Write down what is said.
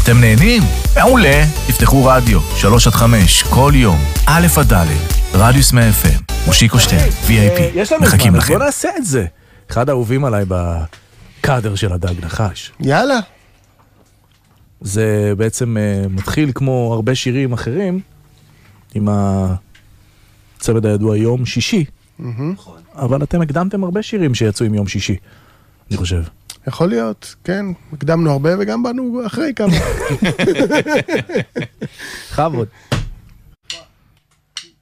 אתם נהנים? מעולה. תפתחו רדיו, 3-5, כל יום, א' עד ד', רדיוס 100 FM, מושיקו שטיין, VIP, יש לנו מחכים זמן, אז לכם. בוא נעשה את זה. אחד האהובים עליי בקאדר של הדג נחש. יאללה. זה בעצם מתחיל כמו הרבה שירים אחרים, עם הצמד הידוע יום שישי. אבל אתם הקדמתם הרבה שירים שיצאו עם יום שישי, אני חושב. יכול להיות, כן. הקדמנו הרבה וגם באנו אחרי כמה. חבוד.